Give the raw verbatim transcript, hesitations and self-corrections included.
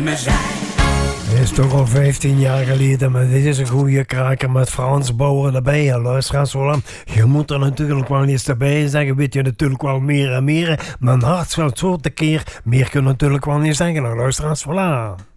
me zijn. Het is toch al vijftien jaar geleden, maar dit is een goede kraker met Frans Bauer erbij. Ja, luisteraars, Roland, je moet er natuurlijk wel eens erbij zeggen, weet je natuurlijk wel meer en meer. Mijn hart wil zo tekeer, meer kun je natuurlijk wel niet zeggen. Nou, luisteraars, voilà.